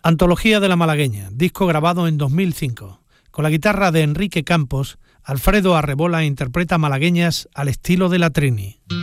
Antología de la Malagueña, disco grabado en 2005. Con la guitarra de Enrique Campos, Alfredo Arrebola interpreta malagueñas al estilo de la Trini.